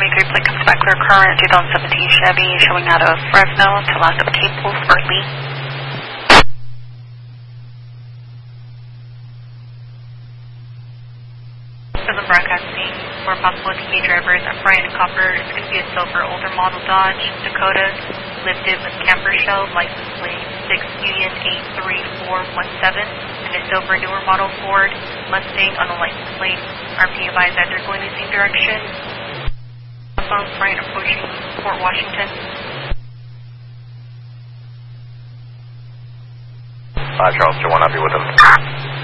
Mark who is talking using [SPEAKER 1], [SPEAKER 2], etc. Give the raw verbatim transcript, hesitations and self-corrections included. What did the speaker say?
[SPEAKER 1] twenty-three plate comes back clear current, twenty seventeen Chevy showing out of Fresno to last of Caples, Berkeley. Present broadcasting for possible T K drivers at Bryant and Copper. It's going to be a silver older model Dodge Dakota, lifted with camper shell, license plate six Union eight three four one seven, and a silver newer model Ford Mustang on the license plate. R P advised that they're going the same direction. Phone Bryant approaching Fort Washington.
[SPEAKER 2] Uh, Charles two one, I'll be with him.